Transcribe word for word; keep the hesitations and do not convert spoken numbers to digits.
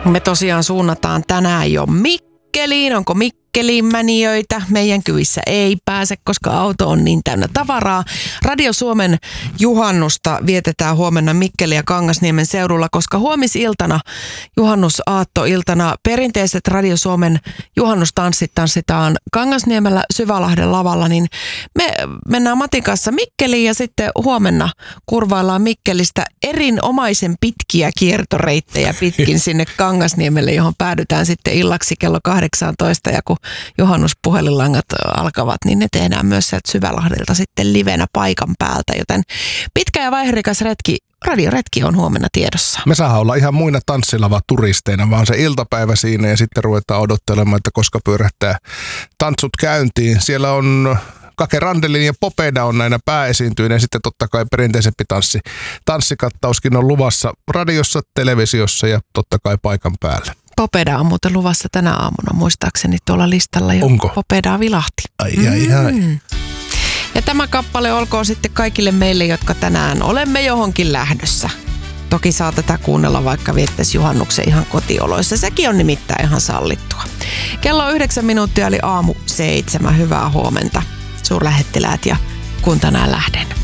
Me tosiaan suunnataan tänään jo Mikkeliin. Onko Mikkeliin mänijöitä? Meidän kyvissä ei pääse, koska auto on niin täynnä tavaraa. Radio Suomen juhannusta vietetään huomenna Mikkeli ja Kangasniemen seudulla, koska huomisiltana, juhannusaattoiltana, perinteiset Radio Suomen juhannustanssit tanssitaan Kangasniemellä Syvälahden lavalla, niin me mennään Matin kanssa Mikkeliin ja sitten huomenna kurvaillaan Mikkelistä erinomaisen pitkiä kiertoreittejä pitkin sinne Kangasniemelle, johon päädytään sitten illaksi kello kahdeksantoista ja kun juhannuspuhelinlangat alkavat, niin ne tehdään myös sieltä Syvälahdelta sitten livenä paikan päältä, joten pitkä ja vaiherikas retki, radioretki on huomenna tiedossa. Me saadaan olla ihan muina tanssilava turisteina, vaan se iltapäivä siinä ja sitten ruvetaan odottelemaan, että koska pyörähtää tanssut käyntiin. Siellä on Kake Randelin ja Popeda on näinä pääesiintyjinä ja sitten totta kai perinteisempi tanssi. Tanssikattauskin on luvassa radiossa, televisiossa ja totta kai paikan päällä. Popeda on muuten luvassa tänä aamuna, muistaakseni tuolla listalla jo. Onko? Popedaa vilahti. Ai ai ai. Mm. Ja tämä kappale olkoon sitten kaikille meille, jotka tänään olemme johonkin lähdössä. Toki saa tätä kuunnella, vaikka viettäisi juhannuksen ihan kotioloissa. Sekin on nimittäin ihan sallittua. Kello on yhdeksän minuuttia, eli aamu seitsemän. Hyvää huomenta, suurlähettiläät, ja kun tänään lähden.